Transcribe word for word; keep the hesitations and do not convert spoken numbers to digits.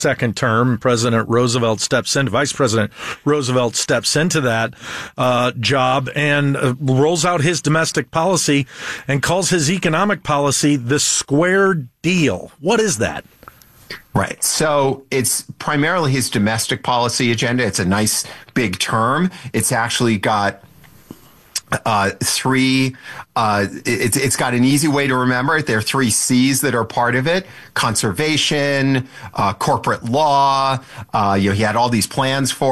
second term, President Roosevelt steps in, Vice President Roosevelt steps into that uh, job and uh, rolls out his domestic policy and calls his economic policy the Square Deal. What is that? Right. So it's primarily his domestic policy agenda. It's a nice big term. It's actually got Uh, three, uh, it's, it's got an easy way to remember it. There are three C's that are part of it: conservation, uh, corporate law. Uh, you know, he had all these plans for